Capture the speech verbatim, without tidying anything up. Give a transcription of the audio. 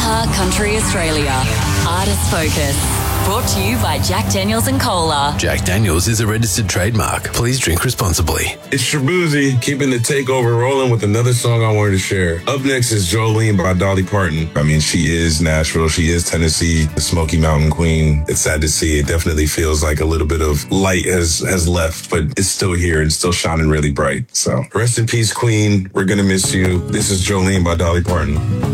iHeart Country Australia. Artist Focus. Brought to you by Jack Daniels and Cola. Jack Daniels is a registered trademark. Please drink responsibly. It's Shabuzi keeping the takeover rolling with another song I wanted to share. Up next is Jolene by Dolly Parton. I mean, she is Nashville. She is Tennessee, the Smoky Mountain Queen. It's sad to see. It definitely feels like a little bit of light has, has left, but it's still here and still shining really bright. So rest in peace, Queen. We're going to miss you. This is Jolene by Dolly Parton.